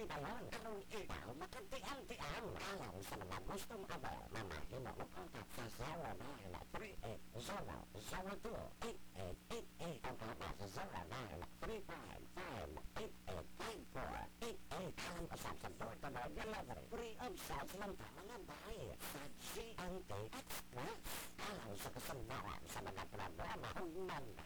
talon. Karong ikaw, makantian-tian. Alang sa mga gustong abot, mamahim mo kontak sa 0938-002-8888 o kaya sa 0935-58854-88 alang usap sa door-to-door delivery. Free of charge lang ta mga bahay sa GNT Express. Alang sa kasundaran sa mga programa o manda